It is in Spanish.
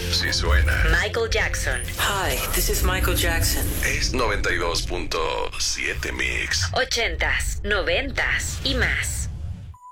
Sí suena. Michael Jackson. Hi, this is Michael Jackson. Es 92.7 Mix. 80s, 90s y más.